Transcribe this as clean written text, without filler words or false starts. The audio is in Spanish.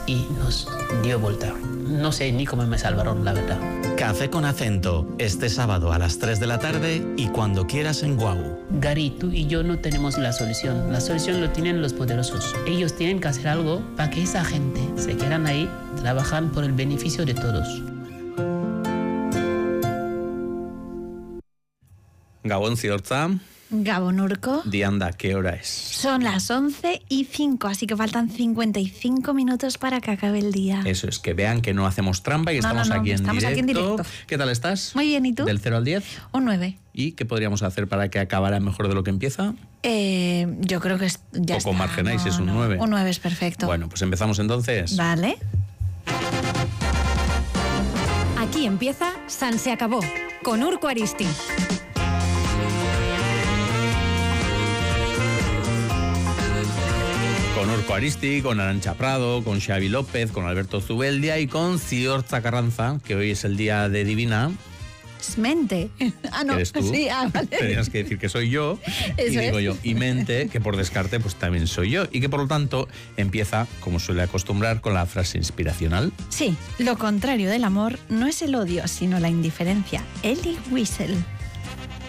y nos dio vuelta. No sé ni cómo me salvaron, la verdad. Café con Acento, este sábado a las 3 de la tarde y cuando quieras en Guau. Gary, tú y yo no tenemos la solución. La solución lo tienen los poderosos. Ellos tienen que hacer algo para que esa gente se quedan ahí, trabajan por el beneficio de todos. Gabon Ziortza. Gabon Urko. Dianda, ¿qué hora es? Son las 11:05, así que faltan 55 minutos para que acabe el día. Eso es, que vean que no hacemos trampa y estamos aquí en directo. ¿Qué tal estás? Muy bien, ¿y tú? ¿Del 0 al 10? Un 9. ¿Y qué podríamos hacer para que acabara mejor de lo que empieza? Yo creo que ya está. Poco margenáis, es un 9. Un 9 es perfecto. Bueno, pues empezamos entonces. Vale. Aquí empieza San Se Acabó, con Urko Aristi. Con Urko Aristi, con Arantxa Prado, con Xavi López, con Alberto Zubeldia y con Ziortza Carranza, que hoy es el día de Divina. Mente. No. ¿Eres tú? Sí, vale. Tenías que decir que soy yo. Eso y digo es. yo, y Mente, que por descarte pues también soy yo. Y que por lo tanto empieza, como suele acostumbrar, con la frase inspiracional. Sí, lo contrario del amor no es el odio, sino la indiferencia. Elie Wiesel.